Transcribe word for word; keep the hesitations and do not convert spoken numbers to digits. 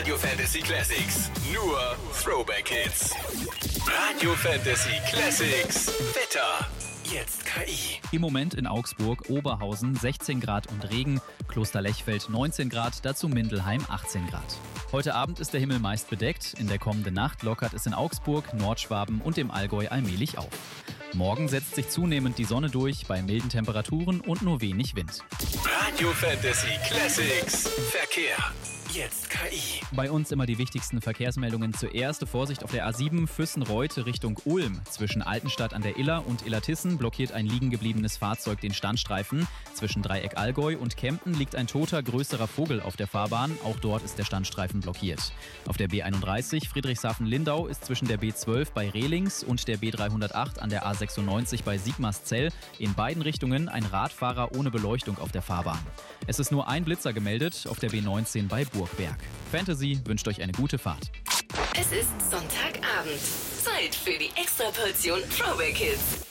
Radio Fantasy Classics. Nur Throwback Hits. Radio Fantasy Classics. Wetter. Jetzt K I. Im Moment in Augsburg, Oberhausen sechzehn Grad und Regen, Kloster Lechfeld neunzehn Grad, dazu Mindelheim achtzehn Grad. Heute Abend ist der Himmel meist bedeckt, in der kommenden Nacht lockert es in Augsburg, Nordschwaben und im Allgäu allmählich auf. Morgen setzt sich zunehmend die Sonne durch bei milden Temperaturen und nur wenig Wind. Radio Fantasy Classics. Verkehr. Jetzt K I. Bei uns immer die wichtigsten Verkehrsmeldungen. Zuerst Vorsicht auf der A sieben Füssen-Reute Richtung Ulm. Zwischen Altenstadt an der Iller und Illertissen blockiert ein liegen gebliebenes Fahrzeug den Standstreifen. Zwischen Dreieck Allgäu und Kempten liegt ein toter, größerer Vogel auf der Fahrbahn. Auch dort ist der Standstreifen blockiert. Auf der B einunddreißig Friedrichshafen-Lindau ist zwischen der B zwölf bei Rehlings und der B dreihundertacht an der A sechsundneunzig bei Sigmarszell in beiden Richtungen ein Radfahrer ohne Beleuchtung auf der Fahrbahn. Es ist nur ein Blitzer gemeldet auf der B neunzehn bei Burgberg. Fantasy wünscht euch eine gute Fahrt. Es ist Sonntagabend. Zeit für die Extraportion Throwback Hits.